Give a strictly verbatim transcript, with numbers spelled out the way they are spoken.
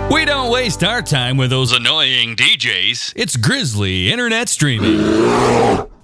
We don't waste our time with those annoying D Js. It's Grizzly Internet Streaming.